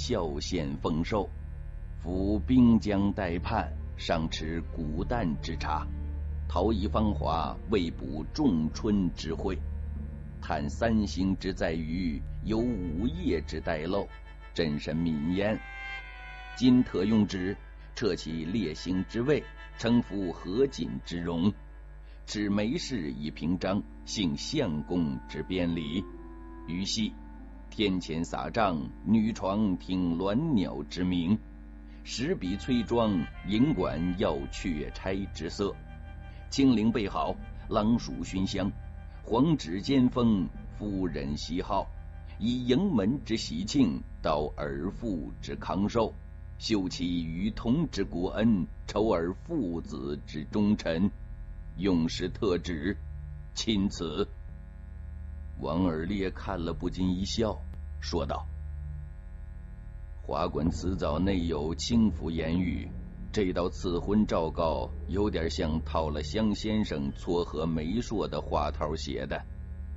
孝献丰寿，夫兵将待叛，尚持古旦之察，陶冶芳华，未补仲春之慧。叹三星之在于，有五叶之待漏，真神民焉。今特用之，彻其烈星之位，称服合锦之容，指梅氏以平章，幸相公之编理。于夕天前撒帐，女床听鸾鸟之鸣，石笔崔庄，银管耀雀钗之色。清灵备好，郎属熏香，黄纸尖锋，夫人喜好，以迎门之喜庆，到尔父之康寿，修其于同之国恩，酬尔父子之忠臣，用时特旨，钦此。王尔烈看了不禁一笑，说道：华馆辞藻内有轻浮言语，这道赐婚诏告有点像套了香先生撮合媒妁的话套写的。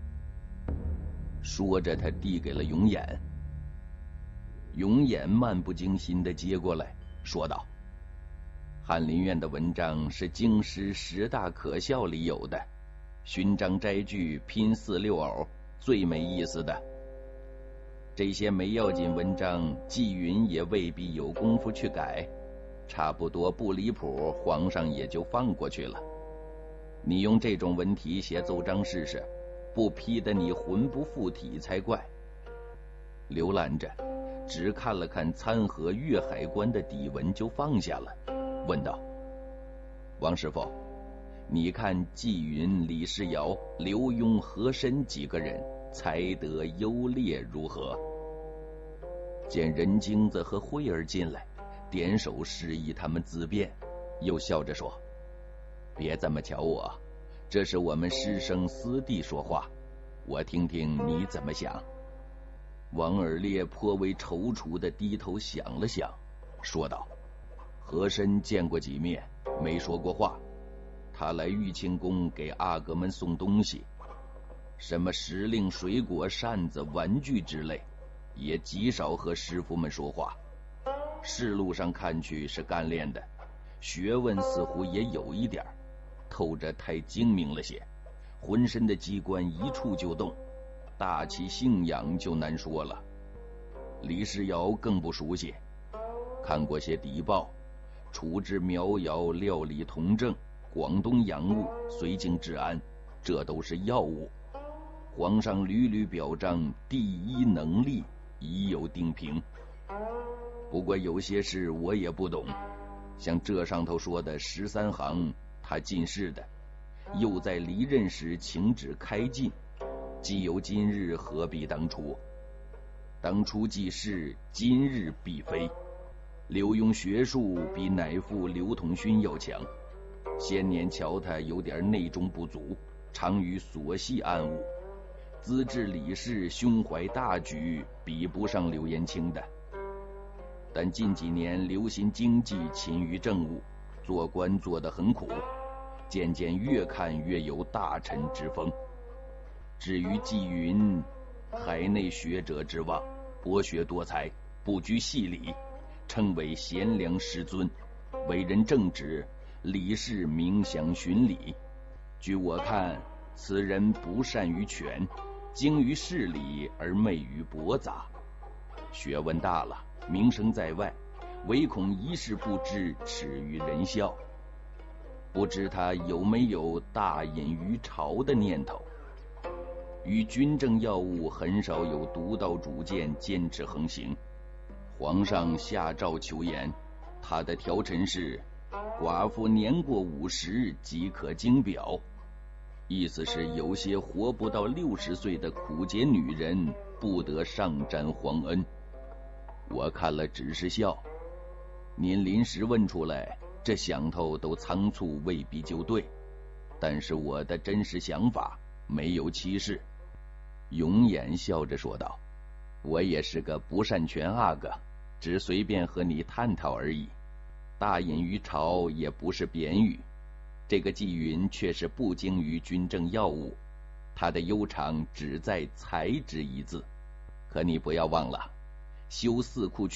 说着他递给了永琰，永琰漫不经心地接过来，说道：翰林院的文章是京师10大可笑里有的，勋章摘句拼4、6偶，最没意思的。这些没要紧文章，纪云也未必有功夫去改，差不多不离谱，皇上也就放过去了。你用这种文体写奏章试试，不批得你魂不附体才怪。浏览着，只看了看参合粤海关的底文就放下了，问道：王师傅，你看纪云、李世尧、刘墉、和珅几个人才德优劣如何？见任京子和慧儿进来，点手示意他们自便，又笑着说：别这么瞧我，这是我们师生私地说话，我听听你怎么想。王尔烈颇为踌躇地低头想了想，说道：和珅见过几面，没说过话。他来玉清宫给阿哥们送东西，什么时令、水果、扇子、玩具之类，也极少和师傅们说话。仕路上看去是干练的，学问似乎也有一点，透着太精明了些，浑身的机关一触就动，大起信仰就难说了。李世尧更不熟悉，看过些敌报，处置苗瑶、料理同政、广东洋务、绥靖治安，这都是要务。皇上屡屡表彰第一能力，已有定评。不过有些事我也不懂，像这上头说的13行，他进士的，又在离任时请旨开禁，既有今日，何必当初？当初既是，今日必非。刘墉学术比乃父刘统勋要强，先年瞧他有点内中不足，常于琐细暗务。资治理事，胸怀大局，比不上刘延清的。但近几年留心经济，勤于政务，做官做得很苦，渐渐越看越有大臣之风。至于纪云，海内学者之望，博学多才，不拘细理，称为贤良师尊，为人正直，理事冥想循礼。据我看，此人不善于权，精于事理而昧于博杂，学问大了，名声在外，唯恐一事不知，耻于人笑。不知他有没有大隐于朝的念头？与军政要务很少有独到主见，坚持横行。皇上下诏求言，他的条陈是寡妇年过50即可经表，意思是有些活不到60岁的苦节女人不得上沾皇恩。我看了只是笑，您临时问出来，这想头都仓促，未必就对，但是我的真实想法没有歧视。永琰笑着说道：我也是个不善权阿哥，只随便和你探讨而已。大隐于朝也不是贬语，这个纪云却是不精于军政要务，他的悠长只在才之一字。可你不要忘了，修4库